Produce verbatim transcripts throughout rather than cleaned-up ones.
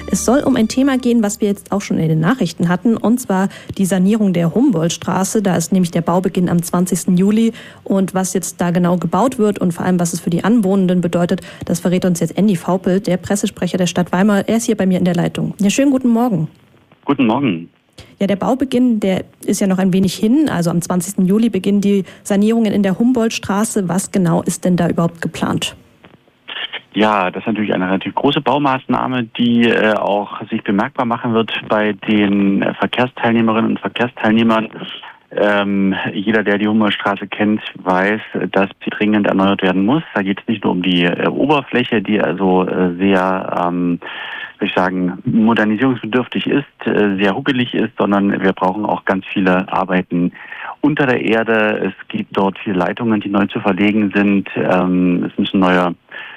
Es soll um ein Thema gehen, was wir jetzt auch schon in den Nachrichten hatten, und zwar die Sanierung der Humboldtstraße. Da ist nämlich der Baubeginn am zwanzigsten Juli. Und was jetzt da genau gebaut wird und vor allem, was es für die Anwohnenden bedeutet, das verrät uns jetzt Andy Vaupelt, der Pressesprecher der Stadt Weimar. Er ist hier bei mir in der Leitung. Ja, schönen guten Morgen. Guten Morgen. Ja, der Baubeginn, der ist ja noch ein wenig hin. Also am zwanzigsten Juli beginnen die Sanierungen in der Humboldtstraße. Was genau ist denn da überhaupt geplant? Ja, das ist natürlich eine relativ große Baumaßnahme, die äh, auch sich bemerkbar machen wird bei den äh, Verkehrsteilnehmerinnen und Verkehrsteilnehmern. Ähm, jeder, der die Humboldtstraße kennt, weiß, dass sie dringend erneuert werden muss. Da geht es nicht nur um die äh, Oberfläche, die also äh, sehr, ähm, würde ich sagen, modernisierungsbedürftig ist, äh, sehr huckelig ist, sondern wir brauchen auch ganz viele Arbeiten unter der Erde. Es gibt dort viele Leitungen, die neu zu verlegen sind. Ähm, es müssen neue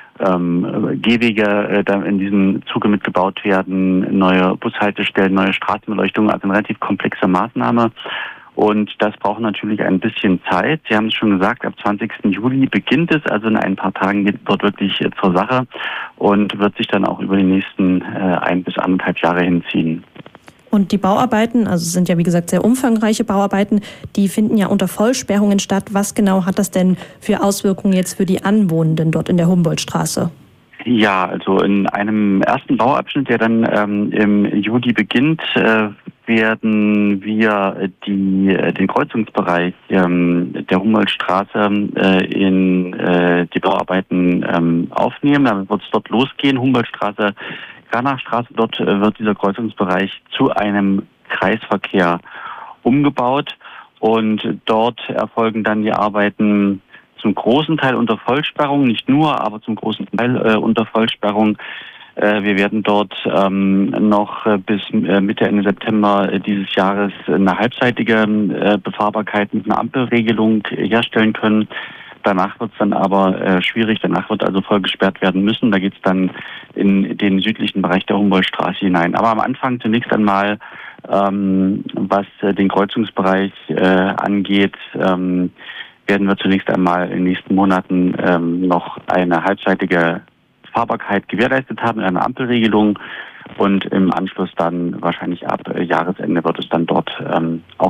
Ähm, Gehwege äh, da in diesem Zuge mitgebaut werden, neue Bushaltestellen, neue Straßenbeleuchtung, also eine relativ komplexe Maßnahme. Und das braucht natürlich ein bisschen Zeit. Sie haben es schon gesagt, ab zwanzigsten Juli beginnt es, also in ein paar Tagen geht es dort wirklich äh, zur Sache und wird sich dann auch über die nächsten äh, ein bis anderthalb Jahre hinziehen. Und die Bauarbeiten, also es sind ja wie gesagt sehr umfangreiche Bauarbeiten, die finden ja unter Vollsperrungen statt. Was genau hat das denn für Auswirkungen jetzt für die Anwohnenden dort in der Humboldtstraße? Ja, also in einem ersten Bauabschnitt, der dann ähm, im Juli beginnt, äh, werden wir die, äh, den Kreuzungsbereich ähm, der Humboldtstraße äh, in äh, die Bauarbeiten ähm, aufnehmen. Dann wird es dort losgehen, Humboldtstraße, Granachstraße. Dort äh, wird dieser Kreuzungsbereich zu einem Kreisverkehr umgebaut und dort erfolgen dann die Arbeiten zum großen Teil unter Vollsperrung, nicht nur, aber zum großen Teil äh, unter Vollsperrung. Äh, wir werden dort ähm, noch äh, bis äh, Mitte, Ende September äh, dieses Jahres eine halbseitige äh, Befahrbarkeit mit einer Ampelregelung äh, herstellen können. Danach wird es dann aber äh, schwierig, danach wird also voll gesperrt werden müssen. Da geht es dann in den südlichen Bereich der Humboldtstraße hinein. Aber am Anfang zunächst einmal, ähm, was äh, den Kreuzungsbereich äh, angeht, ähm, werden wir zunächst einmal in den nächsten Monaten ähm, noch eine halbseitige Fahrbarkeit gewährleistet haben, eine Ampelregelung. Und im Anschluss dann wahrscheinlich ab äh, Jahresende wird es dann dort ähm, auch